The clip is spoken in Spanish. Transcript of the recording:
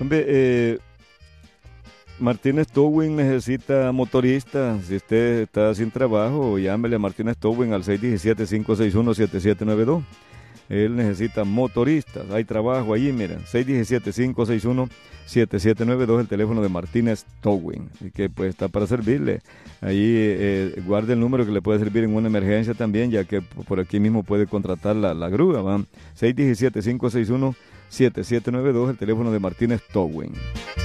Hombre, Martínez Towing necesita motorista. Si usted está sin trabajo, llámele a Martínez Towing al 617-561-7792. Él necesita motoristas. Hay trabajo allí, mira. 617-561-7792, el teléfono de Martínez Towing. Y que pues está para servirle. Ahí guarde el número que le puede servir en una emergencia también, ya que por aquí mismo puede contratar la grúa, ¿va? 617-561-7792, el teléfono de Martínez Towing.